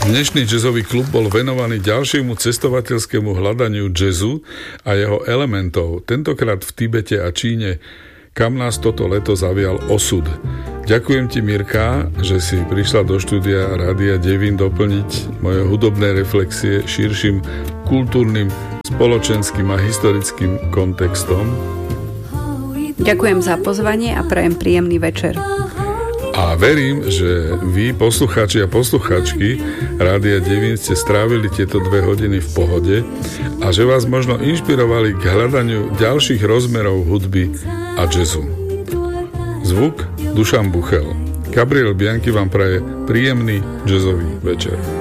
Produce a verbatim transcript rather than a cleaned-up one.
Dnešný jazzový klub bol venovaný ďalšiemu cestovateľskému hľadaniu jazzu a jeho elementov, tentokrát v Tibete a Číne, kam nás toto leto zavial osud. Ďakujem ti, Mirka, že si prišla do štúdia Rádia Devín doplniť moje hudobné reflexie širším kultúrnym, spoločenským a historickým kontextom. Ďakujem za pozvanie a prajem príjemný večer. A verím, že vy, poslucháči a poslucháčky Rádia Devín, ste strávili tieto dve hodiny v pohode a že vás možno inšpirovali k hľadaniu ďalších rozmerov hudby a jazzu. Zvuk Dušan Buchel. Gabriel Bianchi vám praje príjemný jazzový večer.